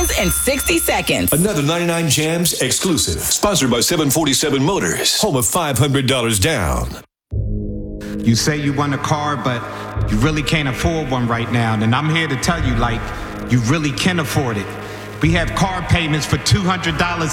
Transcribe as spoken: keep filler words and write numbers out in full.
begins in sixty seconds. Another ninety-nine Jams exclusive. Sponsored by seven forty-seven Motors. Home of five hundred dollars down. You say you want a car, but you really can't afford one right now. And I'm here to tell you, like, you really can afford it. We have car payments for two hundred dollars